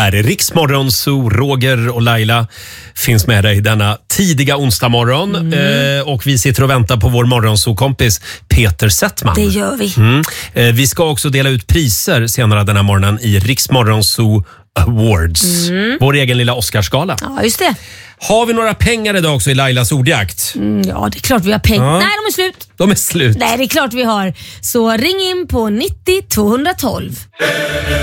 här är Rix Morgon, så Roger och Laila finns med dig denna tidiga onsdag morgon. Och vi sitter och väntar på vår morgonsokompis Peter Settman. Det gör vi. Vi ska också dela ut priser senare den här morgonen i Rix Morgonzoo Awards. Vår egen lilla Oscarsgala. Ja, just det. Har vi några pengar idag också i Lailas ordjakt? Ja, det är klart vi har pengar. Ja. Nej, de är slut. De är slut. Nej, det är klart vi har. Så ring in på 90 212.